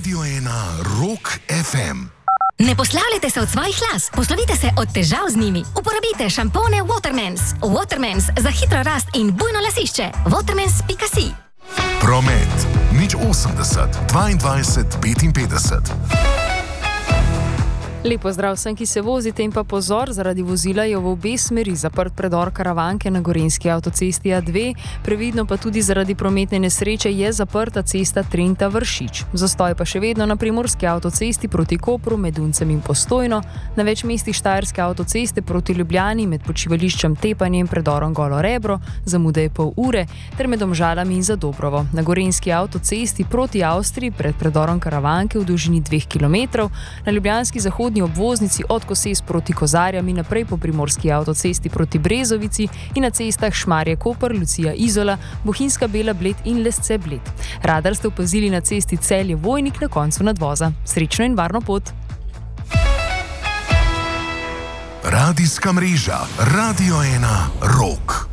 Radio 1 Rock FM. Ne poslavljajte se od svojih las, poslovite se od težav z njimi. Uporabite šampone Watermans. Watermans za hitro rast in bujno lasišče. Watermans.si. Promet. 080 22 55. Lepo zdrav vsem, ki se vozite in pa pozor, zaradi vozila je v obe smeri zaprt predor Karavanke na Gorenjski avtocesti A2, previdno pa tudi zaradi prometne nesreče je zaprta cesta Trenta-Vršič. Zastoj pa še vedno na Primorski avtocesti proti Kopru med Uncem in Postojno, na več mestih Štajerske avtoceste proti Ljubljani med počivališčem Tepanje in predorom Golo Rebro, zamude je pol ure, ter med Domžalami in Zadobrovo. Na Gorenjski avtocesti proti Avstriji pred predorom Karavanke v dolžini 2 km, na Ljubljanski zahodni obvoznici od Koses proti Kozarjam in naprej po Primorski avtocesti proti Brezovici in na cestah Šmarje-Koper, Lucija-Izola, Bohinjska Bela-Bled in Lesce-Bled. Radar ste opazili na cesti Celje-Vojnik na koncu nadvoza. Srečno in varno pot! Radijska mreža Radio 1 Rock.